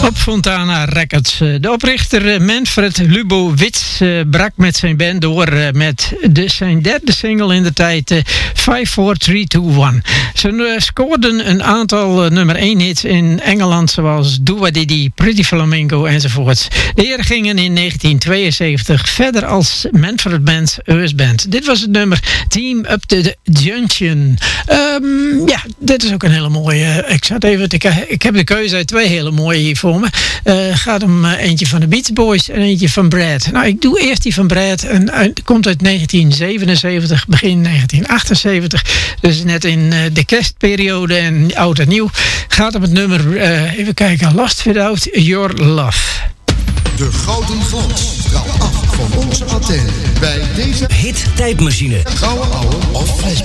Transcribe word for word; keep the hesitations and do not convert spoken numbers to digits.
op Fontana Records. De oprichter Manfred Lubowitz brak met zijn band door met de, zijn derde single in de tijd vijf vier drie twee een. Ze scoorden een aantal nummer één hits in Engeland zoals Do What Diddy, Pretty Flamingo enzovoorts. De heren gingen in negentien tweeënzeventig verder als Manfred Mann's Earth Band. Dit was het nummer Team Up to the Junction. Um, ja, dit is ook een hele mooie. Ik zat even te, ik heb de keuze uit twee hele mooie hier voor me. Uh, gaat om uh, eentje van de Beach Boys en eentje van Brad. Nou, ik doe eerst die van Brad. En uit, komt uit negentien zevenenzeventig, begin negentien achtenzeventig. Dus net in uh, de kerstperiode en oud en nieuw. Gaat om het nummer, uh, even kijken, Lost Without Your Love. De Gouden Glans straalt af van onze antenne bij deze hit tijdmachine. Gouden ouwe of flashback.